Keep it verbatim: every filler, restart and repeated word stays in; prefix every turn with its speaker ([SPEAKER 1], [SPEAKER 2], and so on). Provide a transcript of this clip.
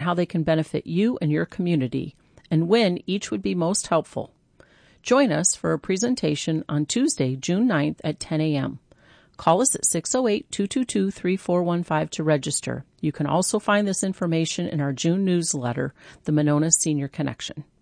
[SPEAKER 1] how they can benefit you and your community, and when each would be most helpful. Join us for a presentation on Tuesday, June ninth at ten a.m. Call us at six oh eight, two two two, three four one five to register. You can also find this information in our June newsletter, the Monona Senior Connection.